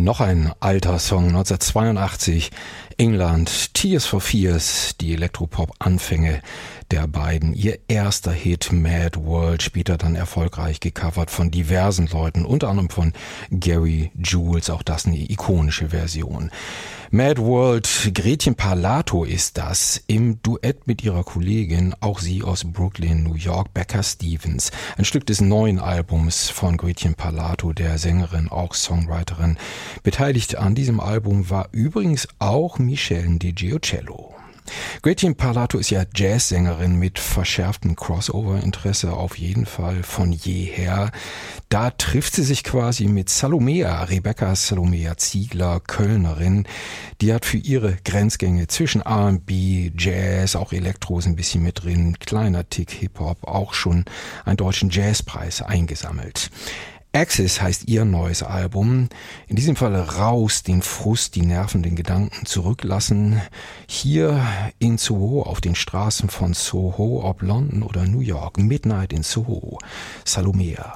Noch ein alter Song, 1982, England, Tears for Fears, die Elektropop-Anfänge der beiden. Ihr erster Hit, Mad World, später dann erfolgreich gecovert von diversen Leuten, unter anderem von Gary Jules, auch das eine ikonische Version. Mad World, Gretchen Parlato ist das, im Duett mit ihrer Kollegin, auch sie aus Brooklyn, New York, Becca Stevens. Ein Stück des neuen Albums von Gretchen Parlato, der Sängerin, auch Songwriterin. Beteiligt an diesem Album war übrigens auch Michele Di Giocello. Gretchen Parlato ist ja Jazzsängerin mit verschärftem Crossover-Interesse auf jeden Fall von jeher. Da trifft sie sich quasi mit Salomea, Rebecca Salomea Ziegler, Kölnerin. Die hat für ihre Grenzgänge zwischen R&B, Jazz, auch Elektro ist ein bisschen mit drin, kleiner Tick Hip-Hop, auch schon einen deutschen Jazzpreis eingesammelt. Axis heißt ihr neues Album. In diesem Fall raus, den Frust, die nervenden Gedanken zurücklassen. Hier in Soho, auf den Straßen von Soho, ob London oder New York. Midnight in Soho. Salomea.